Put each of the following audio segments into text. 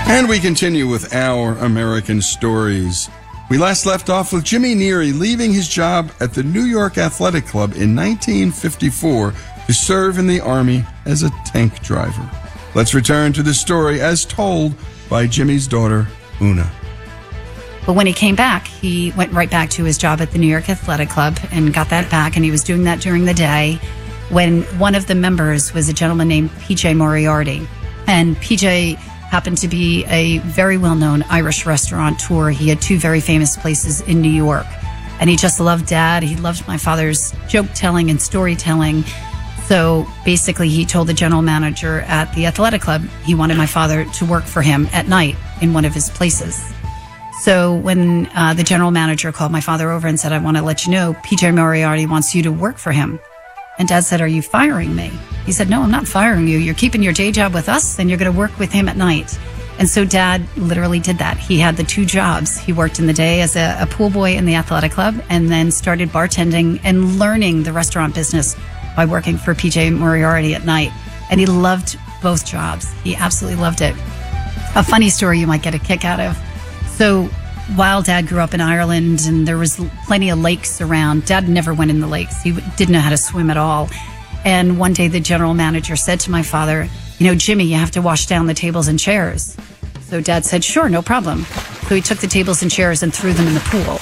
And we continue with our American stories. We last left off with Jimmy Neary leaving his job at the New York Athletic Club in 1954 to serve in the Army as a tank driver. Let's return to the story as told by Jimmy's daughter, Una. But when he came back, he went right back to his job at the New York Athletic Club and got that back, and he was doing that during the day when one of the members was a gentleman named P.J. Moriarty. And P.J. happened to be a very well-known Irish restaurateur. He had two very famous places in New York. And he just loved Dad. He loved my father's joke-telling and storytelling. So basically, he told the general manager at the athletic club he wanted my father to work for him at night in one of his places. So when the general manager called my father over and said, I want to let you know, P.J. Moriarty wants you to work for him. And Dad said, are you firing me? He said, no, I'm not firing you. You're keeping your day job with us, and you're going to work with him at night. And so Dad literally did that. He had the two jobs. He worked in the day as a pool boy in the athletic club and then started bartending and learning the restaurant business by working for P.J. Moriarty at night. And he loved both jobs. He absolutely loved it. A funny story you might get a kick out of. So while Dad grew up in Ireland and there was plenty of lakes around, Dad never went in the lakes. He didn't know how to swim at all. And one day the general manager said to my father, Jimmy, you have to wash down the tables and chairs. So Dad said, sure, no problem. So he took the tables and chairs and threw them in the pool.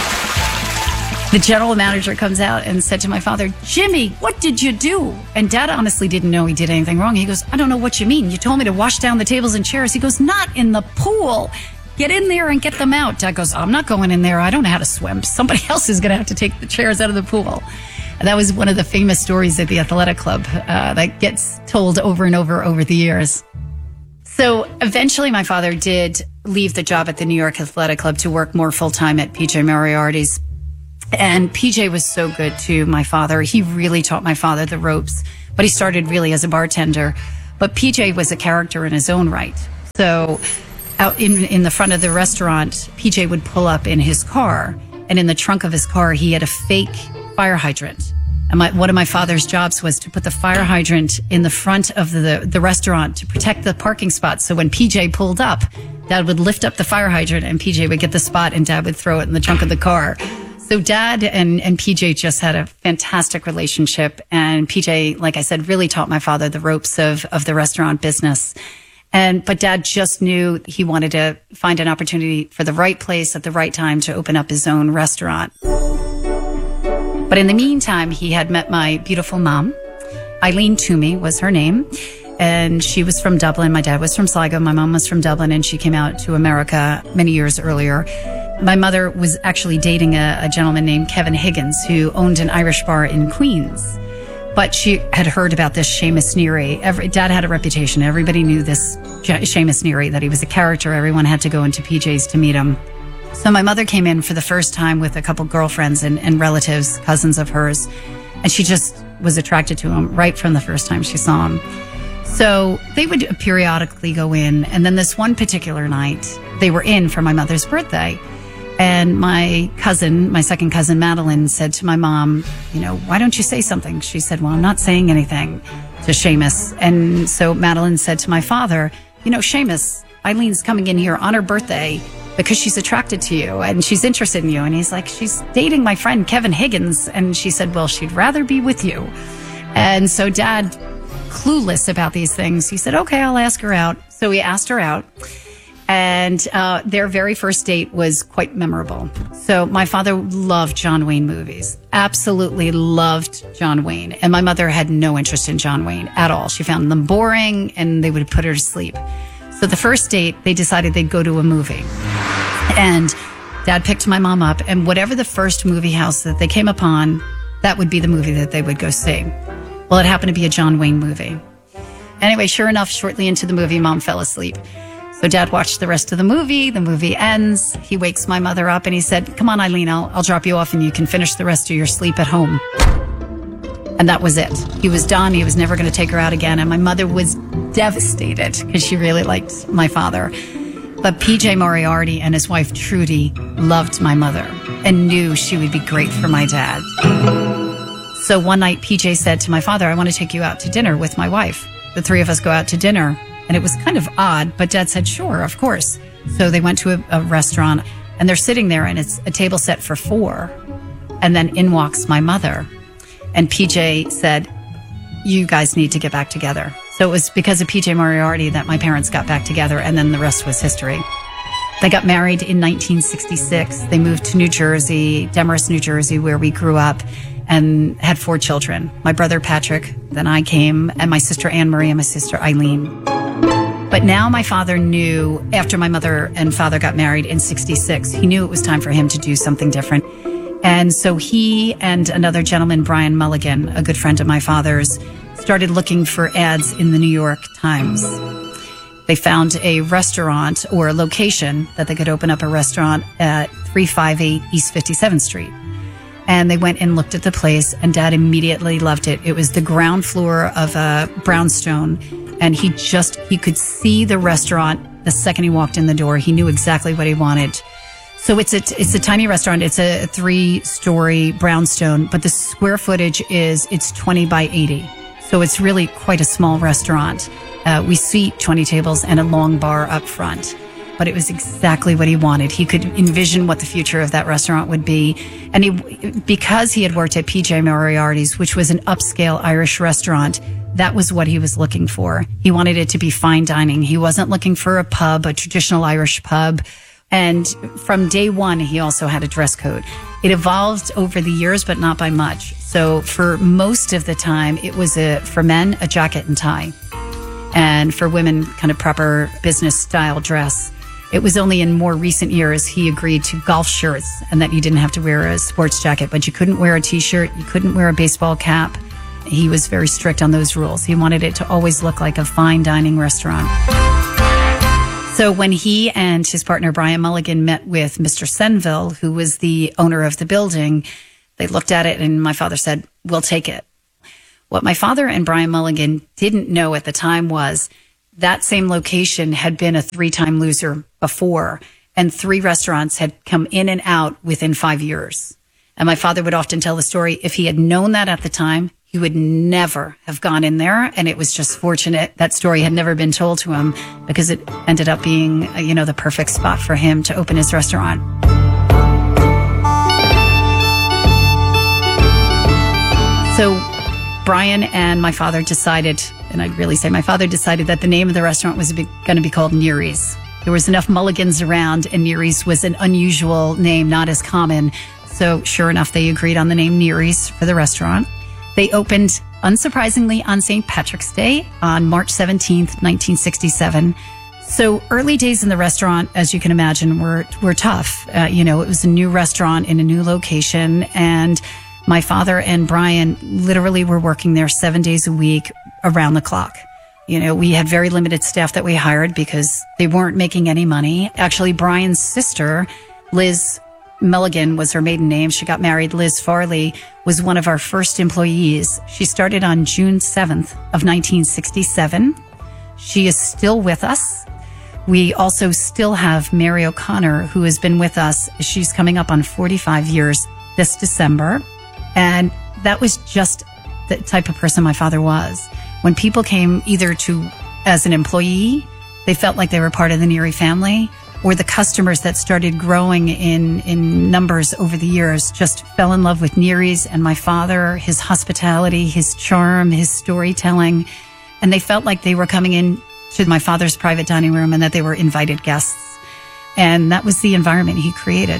The general manager comes out and said to my father, Jimmy, what did you do? And Dad honestly didn't know he did anything wrong. He goes, I don't know what you mean. You told me to wash down the tables and chairs. He goes, not in the pool. Get in there and get them out. Dad goes, I'm not going in there. I don't know how to swim. Somebody else is going to have to take the chairs out of the pool. And that was one of the famous stories at the athletic club that gets told over and over the years. So eventually my father did leave the job at the New York Athletic Club to work more full-time at P.J. Moriarty's. And P.J. was so good to my father. He really taught my father the ropes. But he started really as a bartender. But P.J. was a character in his own right. So out in the front of the restaurant, PJ would pull up in his car, and in the trunk of his car, he had a fake fire hydrant. And one of my father's jobs was to put the fire hydrant in the front of the restaurant to protect the parking spot. So when PJ pulled up, Dad would lift up the fire hydrant, and PJ would get the spot, and Dad would throw it in the trunk of the car. So Dad and PJ just had a fantastic relationship, and PJ, like I said, really taught my father the ropes of the restaurant business. But Dad just knew he wanted to find an opportunity for the right place at the right time to open up his own restaurant. But in the meantime, he had met my beautiful mom. Eileen Toomey was her name. And she was from Dublin. My dad was from Sligo. My mom was from Dublin, and she came out to America many years earlier. My mother was actually dating a gentleman named Kevin Higgins, who owned an Irish bar in Queens. But she had heard about this Seamus Neary. Dad had a reputation. Everybody knew this Seamus Neary, that he was a character. Everyone had to go into PJ's to meet him. So my mother came in for the first time with a couple girlfriends and relatives, cousins of hers. And she just was attracted to him right from the first time she saw him. So they would periodically go in. And then this one particular night, they were in for my mother's birthday. And my second cousin, Madeline, said to my mom, why don't you say something? She said, well, I'm not saying anything to Seamus. And so Madeline said to my father, Seamus, Eileen's coming in here on her birthday because she's attracted to you and she's interested in you. And he's like, she's dating my friend Kevin Higgins. And she said, well, she'd rather be with you. And so Dad, clueless about these things, he said, okay, I'll ask her out. So he asked her out. And their very first date was quite memorable. So my father loved John Wayne movies, absolutely loved John Wayne. And my mother had no interest in John Wayne at all. She found them boring, and they would put her to sleep. So the first date, they decided they'd go to a movie. And Dad picked my mom up, and whatever the first movie house that they came upon, that would be the movie that they would go see. Well, it happened to be a John Wayne movie. Anyway, sure enough, shortly into the movie, Mom fell asleep. So Dad watched the rest of the movie. The movie ends. He wakes my mother up and he said, come on, Eileen, I'll drop you off and you can finish the rest of your sleep at home. And that was it. He was done. He was never going to take her out again. And my mother was devastated because she really liked my father. But P.J. Moriarty and his wife, Trudy, loved my mother and knew she would be great for my dad. So one night, P.J. said to my father, I want to take you out to dinner with my wife. The three of us go out to dinner. And it was kind of odd, but Dad said, sure, of course. So they went to a restaurant, and they're sitting there, and it's a table set for 4. And then in walks my mother. And PJ said, you guys need to get back together. So it was because of PJ Moriarty that my parents got back together, and then the rest was history. They got married in 1966. They moved to New Jersey, Demorest, New Jersey, where we grew up, and had 4 children. My brother Patrick, then I came, and my sister Anne Marie and my sister Eileen. But now my father knew, after my mother and father got married in 66, he knew it was time for him to do something different. And so he and another gentleman, Brian Mulligan, a good friend of my father's, started looking for ads in the New York Times. They found a restaurant or a location that they could open up a restaurant at 358 East 57th Street. And they went and looked at the place, and Dad immediately loved it. It was the ground floor of a brownstone, and he could see the restaurant the second he walked in the door. He knew exactly what he wanted. So it's a tiny restaurant. It's a 3-story brownstone, but the square footage it's 20 by 80. So it's really quite a small restaurant. We seat 20 tables and a long bar up front. But it was exactly what he wanted. He could envision what the future of that restaurant would be. And because he had worked at PJ Moriarty's, which was an upscale Irish restaurant, that was what he was looking for. He wanted it to be fine dining. He wasn't looking for a pub, a traditional Irish pub. And from day one, he also had a dress code. It evolved over the years, but not by much. So for most of the time, it was for men, a jacket and tie. And for women, kind of proper business style dress. It was only in more recent years he agreed to golf shirts and that you didn't have to wear a sports jacket, but you couldn't wear a t-shirt, you couldn't wear a baseball cap. He was very strict on those rules. He wanted it to always look like a fine dining restaurant. So when he and his partner Brian Mulligan met with Mr. Senville, who was the owner of the building, they looked at it and my father said, we'll take it. What my father and Brian Mulligan didn't know at the time was that same location had been a 3-time loser before, and 3 restaurants had come in and out within 5 years. And my father would often tell the story, if he had known that at the time, he would never have gone in there. And it was just fortunate that story had never been told to him, because it ended up being, the perfect spot for him to open his restaurant. So Brian and my father decided, and I'd really say my father decided, that the name of the restaurant was going to be called Neary's. There was enough Mulligans around, and Neary's was an unusual name, not as common. So sure enough, they agreed on the name Neary's for the restaurant. They opened, unsurprisingly, on St. Patrick's Day on March 17th, 1967. So early days in the restaurant, as you can imagine, were tough. It was a new restaurant in a new location, and my father and Brian literally were working there 7 days a week around the clock. We had very limited staff that we hired because they weren't making any money. Actually, Brian's sister, Liz Mulligan was her maiden name. She got married. Liz Farley was one of our first employees. She started on June 7th of 1967. She is still with us. We also still have Mary O'Connor, who has been with us. She's coming up on 45 years this December. And that was just the type of person my father was. When people came either as an employee, they felt like they were part of the Neary family, or the customers that started growing in numbers over the years just fell in love with Neary's and my father, his hospitality, his charm, his storytelling. And they felt like they were coming in to my father's private dining room and that they were invited guests. And that was the environment he created.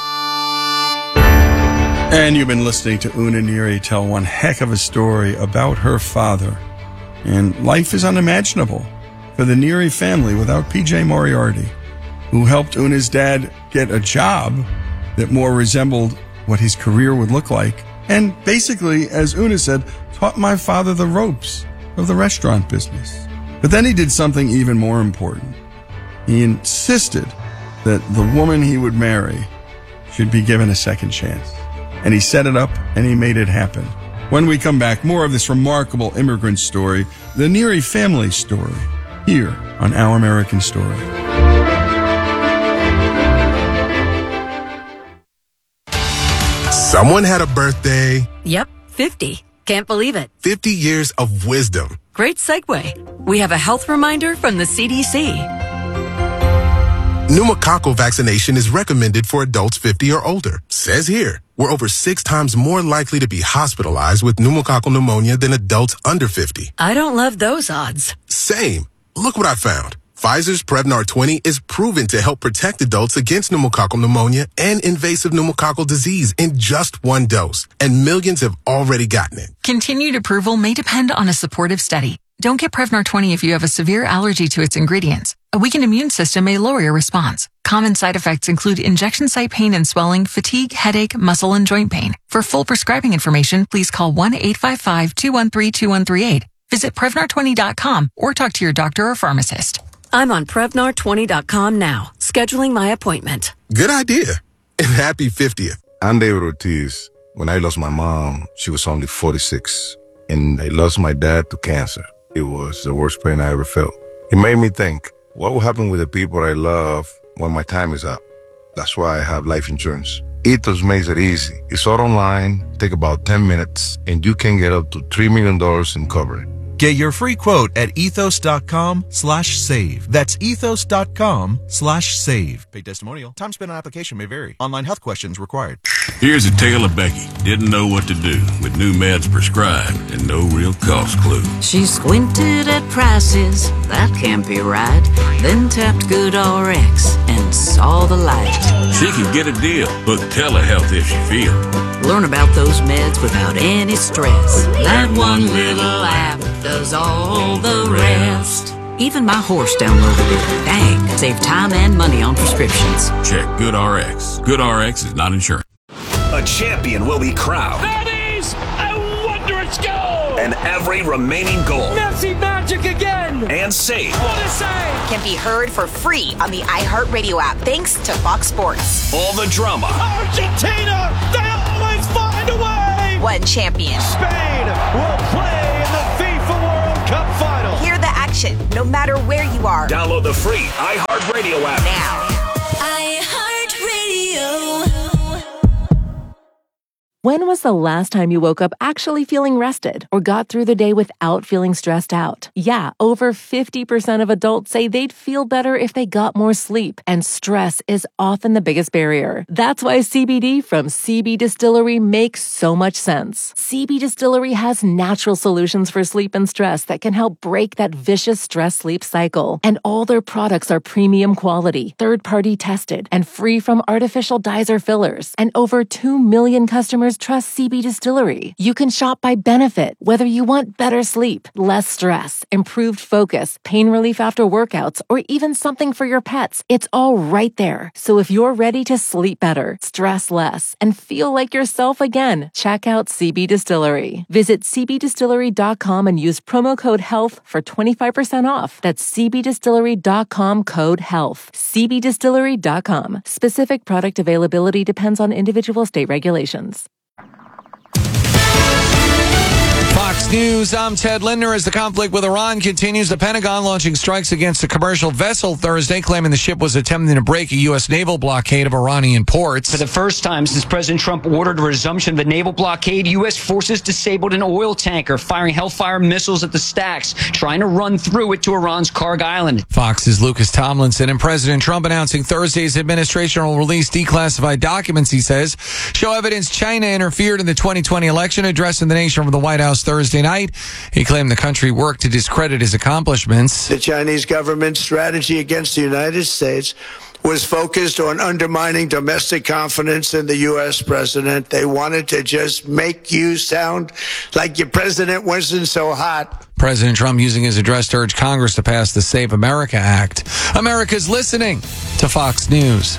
And you've been listening to Una Neary tell one heck of a story about her father. And life is unimaginable for the Neary family without PJ Moriarty, who helped Una's dad get a job that more resembled what his career would look like. And basically, as Una said, taught my father the ropes of the restaurant business. But then he did something even more important. He insisted that the woman he would marry should be given a second chance. And he set it up and he made it happen. When we come back, more of this remarkable immigrant story, the Neary family story, here on Our American Story. Someone had a birthday. Yep, 50. Can't believe it. 50 years of wisdom. Great segue. We have a health reminder from the CDC. Pneumococcal vaccination is recommended for adults 50 or older. Says here, we're over 6 times more likely to be hospitalized with pneumococcal pneumonia than adults under 50. I don't love those odds. Same. Look what I found. Pfizer's Prevnar 20 is proven to help protect adults against pneumococcal pneumonia and invasive pneumococcal disease in just 1 dose, and millions have already gotten it. Continued approval may depend on a supportive study. Don't get Prevnar 20 if you have a severe allergy to its ingredients. A weakened immune system may lower your response. Common side effects include injection site pain and swelling, fatigue, headache, muscle, and joint pain. For full prescribing information, please call 1-855-213-2138. Visit Prevnar20.com or talk to your doctor or pharmacist. I'm on Prevnar20.com now, scheduling my appointment. Good idea. And happy 50th. I'm David Ortiz. When I lost my mom, she was only 46. And I lost my dad to cancer. It was the worst pain I ever felt. It made me think, what will happen with the people I love when my time is up? That's why I have life insurance. Ethos makes it easy. It's all online, take about 10 minutes, and you can get up to $3 million in coverage. Get your free quote at ethos.com/save. That's ethos.com/save. Paid testimonial. Time spent on application may vary. Online health questions required. Here's a tale of Becky. Didn't know what to do with new meds prescribed and no real cost clue. She squinted at prices, that can't be right. Then tapped GoodRx and saw the light. She could get a deal. Book telehealth if she feel. Learn about those meds without any stress. That one little app does all the rest. Even my horse downloaded it. Dang, save time and money on prescriptions. Check GoodRx. GoodRx is not insurance. A champion will be crowned. That is a wondrous goal! And every remaining goal. Messi magic again! And save. What a save! Can be heard for free on the iHeartRadio app, thanks to Fox Sports. All the drama. Argentina! They always find a way! One champion. Spain will play in the FIFA World Cup final. Hear the action, no matter where you are. Download the free iHeartRadio app now. iHeartRadio. When was the last time you woke up actually feeling rested or got through the day without feeling stressed out? Yeah, over 50% of adults say they'd feel better if they got more sleep, and stress is often the biggest barrier. That's why CBD from CB Distillery makes so much sense. CB Distillery has natural solutions for sleep and stress that can help break that vicious stress-sleep cycle. And all their products are premium quality, third-party tested, and free from artificial dyes or fillers. And over 2 million customers trust CB Distillery. You can shop by benefit, whether you want better sleep, less stress, improved focus, pain relief after workouts, or even something for your pets. It's all right there. So if you're ready to sleep better, stress less, and feel like yourself again, check out CB Distillery. Visit cbdistillery.com and use promo code HEALTH for 25% off. That's cbdistillery.com code HEALTH. cbdistillery.com. Specific product availability depends on individual state regulations. Fox News, I'm Ted Linder. As the conflict with Iran continues, the Pentagon launching strikes against a commercial vessel Thursday, claiming the ship was attempting to break a U.S. naval blockade of Iranian ports. For the first time since President Trump ordered a resumption of the naval blockade, U.S. forces disabled an oil tanker, firing Hellfire missiles at the stacks, trying to run through it to Iran's Karg Island. Fox's Lucas Tomlinson. And President Trump announcing Thursday's administration will release declassified documents, he says, show evidence China interfered in the 2020 election. Addressing the nation from the White House Thursday night, he claimed the country worked to discredit his accomplishments. The Chinese government's strategy against the United States was focused on undermining domestic confidence in the U.S. president. They wanted to just make you sound like your president wasn't so hot. President Trump using his address to urge Congress to pass the Save America Act. America's listening to Fox News.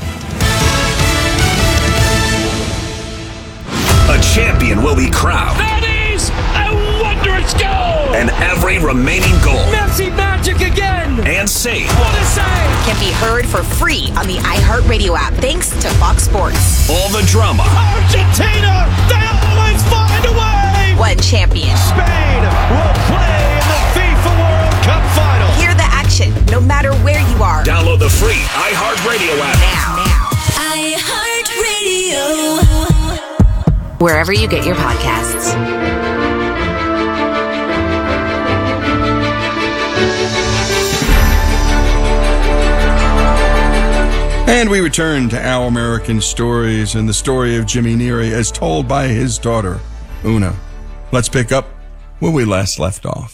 A champion will be crowned. That is a wondrous goal! And every remaining goal. Messi magic again! And save. What a save! Can be heard for free on the iHeartRadio app, thanks to Fox Sports. All the drama. Argentina! They always find a way! One champion. Spain will play in the FIFA World Cup final. Hear the action, no matter where you are. Download the free iHeartRadio app now. iHeartRadio. Wherever you get your podcasts. And we return to Our American Stories and the story of Jimmy Neary as told by his daughter, Una. Let's pick up where we last left off.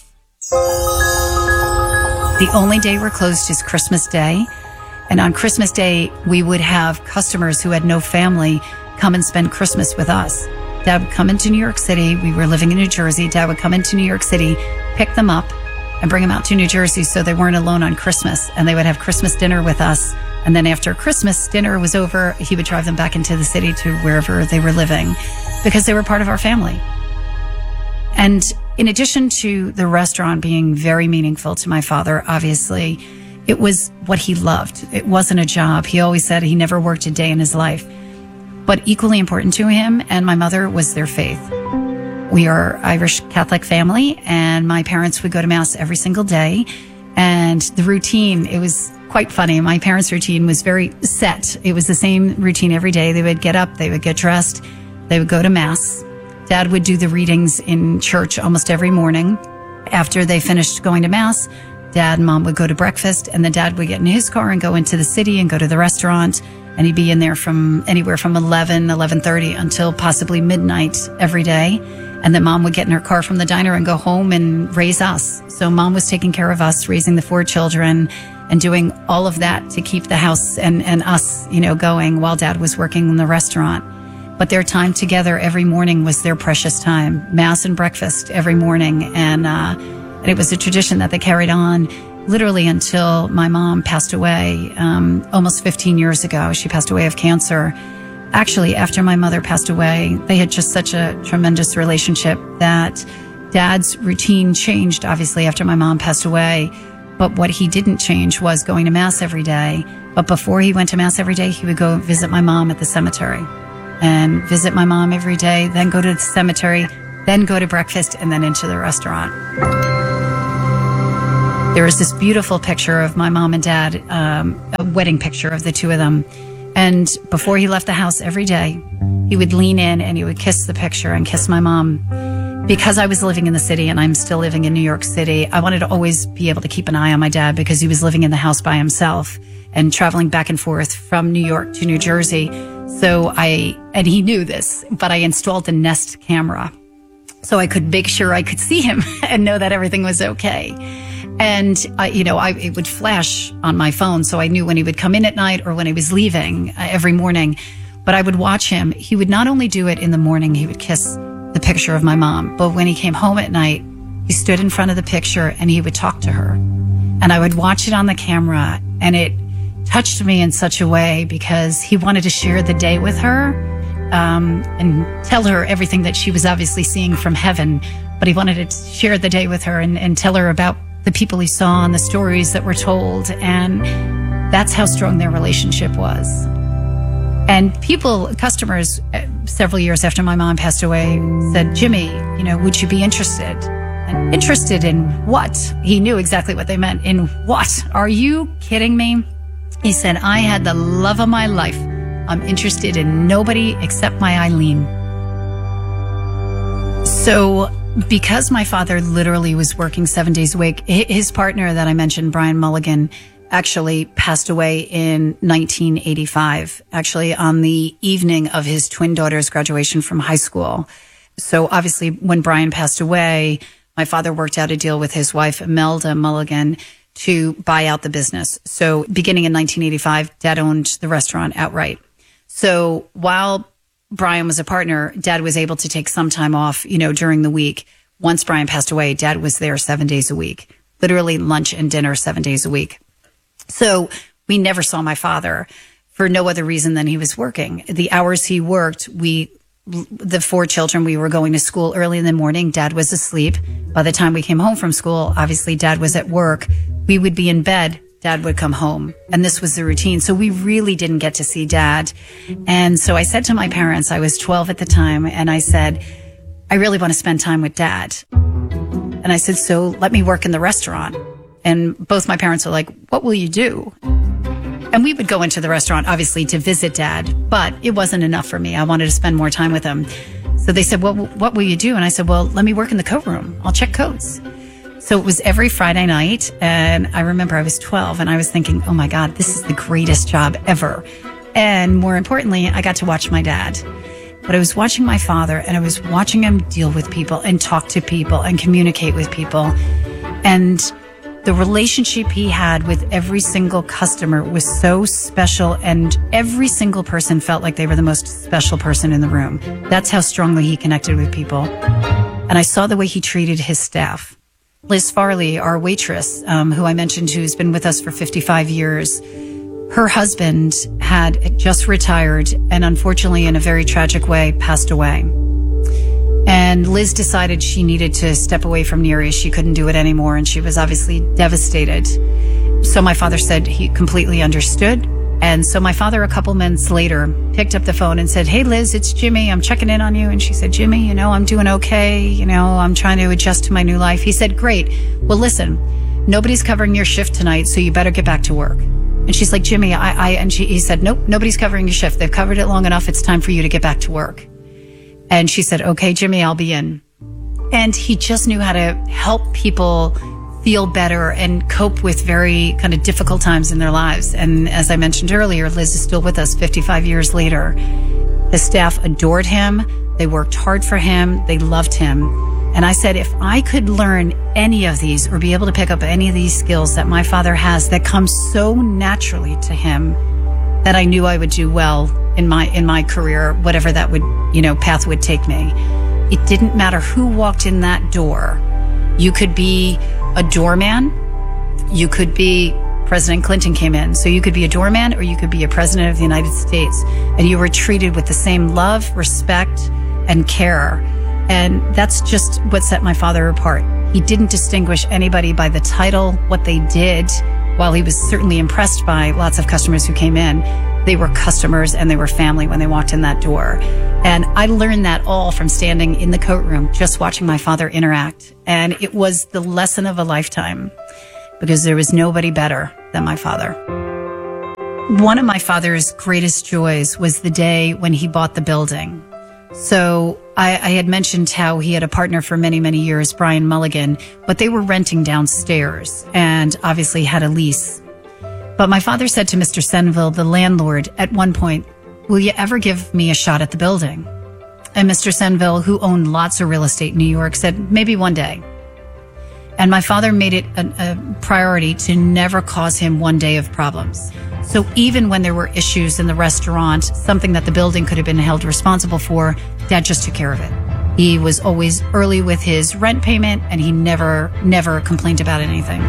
The only day we're closed is Christmas Day. And on Christmas Day, we would have customers who had no family come and spend Christmas with us. Dad would come into New York City. We were living in New Jersey. Dad would come into New York City, pick them up, and bring them out to New Jersey so they weren't alone on Christmas. And they would have Christmas dinner with us. And then after Christmas dinner was over, he would drive them back into the city to wherever they were living because they were part of our family. And in addition to the restaurant being very meaningful to my father, obviously, it was what he loved. It wasn't a job. He always said he never worked a day in his life. But equally important to him and my mother was their faith. We are Irish Catholic family, and my parents would go to Mass every single day. And the routine, it was quite funny. My parents' routine was very set. It was the same routine every day. They would get up, they would get dressed, they would go to Mass. Dad would do the readings in church almost every morning. After they finished going to Mass, Dad and Mom would go to breakfast, and then Dad would get in his car and go into the city and go to the restaurant. And he'd be in there from anywhere from 11:30 until possibly midnight every day. And then Mom would get in her car from the diner and go home and raise us. So Mom was taking care of us, raising the 4 children and doing all of that to keep the house and us, going while Dad was working in the restaurant. But their time together every morning was their precious time. Mass and breakfast every morning. And it was a tradition that they carried on literally until my mom passed away almost 15 years ago. She passed away of cancer. Actually, after my mother passed away, they had just such a tremendous relationship that Dad's routine changed, obviously, after my mom passed away. But what he didn't change was going to Mass every day. But before he went to Mass every day, he would go visit my mom at the cemetery and visit my mom every day, then go to the cemetery, then go to breakfast, and then into the restaurant. There was this beautiful picture of my mom and dad, a wedding picture of the two of them. And before he left the house every day, he would lean in and he would kiss the picture and kiss my mom. Because I was living in the city and I'm still living in New York City, I wanted to always be able to keep an eye on my dad because he was living in the house by himself and traveling back and forth from New York to New Jersey. And he knew this, but I installed a Nest camera so I could make sure I could see him and know that everything was okay. And, it would flash on my phone, so I knew when he would come in at night or when he was leaving every morning. But I would watch him. He would not only do it in the morning, he would kiss the picture of my mom. But when he came home at night, he stood in front of the picture and he would talk to her. And I would watch it on the camera, and it touched me in such a way because he wanted to share the day with her and tell her everything that she was obviously seeing from heaven. But he wanted to share the day with her and tell her about the people he saw and the stories that were told. And that's how strong their relationship was. And customers, several years after my mom passed away, said, Jimmy, would you be interested? And interested in what? He knew exactly what they meant. In what? Are you kidding me? He said, I had the love of my life. I'm interested in nobody except my Eileen. So because my father literally was working 7 days a week, his partner that I mentioned, Brian Mulligan, actually passed away in 1985, actually on the evening of his twin daughter's graduation from high school. So obviously when Brian passed away, my father worked out a deal with his wife, Imelda Mulligan, to buy out the business. So beginning in 1985, Dad owned the restaurant outright. So while Brian was a partner, Dad was able to take some time off, during the week. Once Brian passed away, Dad was there 7 days a week, literally lunch and dinner 7 days a week. So we never saw my father for no other reason than he was working. The hours he worked, the 4 children, we were going to school early in the morning. Dad was asleep. By the time we came home from school, obviously Dad was at work. We would be in bed. Dad would come home. And this was the routine. So we really didn't get to see Dad. And so I said to my parents, I was 12 at the time, and I said, I really want to spend time with Dad. And I said, so let me work in the restaurant. And both my parents were like, what will you do? And we would go into the restaurant, obviously, to visit Dad, but it wasn't enough for me. I wanted to spend more time with him. So they said, well, what will you do? And I said, well, let me work in the coat room. I'll check coats. So it was every Friday night. And I remember I was 12 and I was thinking, oh my God, this is the greatest job ever. And more importantly, I got to watch my dad. But I was watching my father and I was watching him deal with people and talk to people and communicate with people. And the relationship he had with every single customer was so special, and every single person felt like they were the most special person in the room. That's how strongly he connected with people. And I saw the way he treated his staff. Liz Farley, our waitress, who I mentioned, who's been with us for 55 years, her husband had just retired and unfortunately, in a very tragic way, passed away. And Liz decided she needed to step away from Neary. She couldn't do it anymore, and she was obviously devastated. So my father said he completely understood. And so my father, a couple months later, picked up the phone and said, "Hey, Liz, it's Jimmy. I'm checking in on you." And she said, "Jimmy, I'm doing okay. I'm trying to adjust to my new life." He said, "Great. Well, listen, nobody's covering your shift tonight, so you better get back to work." And she's like, "Jimmy, he said, "Nope, nobody's covering your shift. They've covered it long enough. It's time for you to get back to work." And she said, "Okay, Jimmy, I'll be in." And he just knew how to help people feel better and cope with very kind of difficult times in their lives. And as I mentioned earlier, Liz is still with us 55 years later. The staff adored him. They worked hard for him. They loved him. And I said, if I could learn any of these or be able to pick up any of these skills that my father has that come so naturally to him, that I knew I would do well in my career, whatever that would, path would take me. It didn't matter who walked in that door. You could be a doorman. You could be, President Clinton came in. So you could be a doorman or you could be a president of the United States. And you were treated with the same love, respect, and care. And that's just what set my father apart. He didn't distinguish anybody by the title, what they did. While he was certainly impressed by lots of customers who came in, they were customers and they were family when they walked in that door. And I learned that all from standing in the coat room, just watching my father interact. And it was the lesson of a lifetime because there was nobody better than my father. One of my father's greatest joys was the day when he bought the building. So I had mentioned how he had a partner for many, many years, Brian Mulligan, but they were renting downstairs and obviously had a lease. But my father said to Mr. Senville, the landlord, at one point, "Will you ever give me a shot at the building?" And Mr. Senville, who owned lots of real estate in New York, said, "Maybe one day." And my father made it a priority to never cause him one day of problems. So even when there were issues in the restaurant, something that the building could have been held responsible for, Dad just took care of it. He was always early with his rent payment, and he never complained about anything.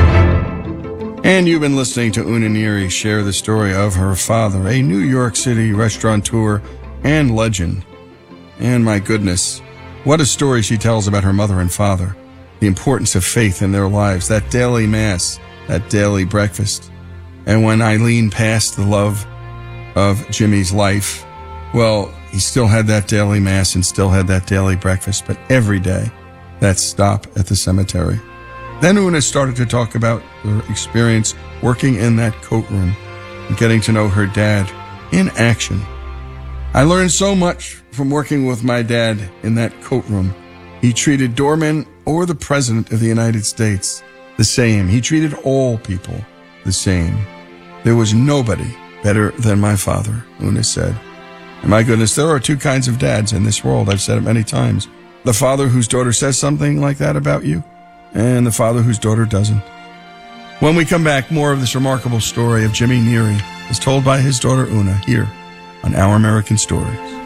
And you've been listening to Una Neary share the story of her father, a New York City restaurateur and legend. And my goodness, what a story she tells about her mother and father, the importance of faith in their lives, that daily mass, that daily breakfast. And when Eileen passed the love of Jimmy's life, well, he still had that daily mass and still had that daily breakfast, but every day, that stop at the cemetery. Then Una started to talk about her experience working in that coat room and getting to know her dad in action. I learned so much from working with my dad in that coat room. He treated doormen or the President of the United States the same. He treated all people the same. There was nobody better than my father, Una said. And my goodness, there are two kinds of dads in this world. I've said it many times. The father whose daughter says something like that about you, and the father whose daughter doesn't. When we come back, more of this remarkable story of Jimmy Neary is told by his daughter Una here on Our American Stories.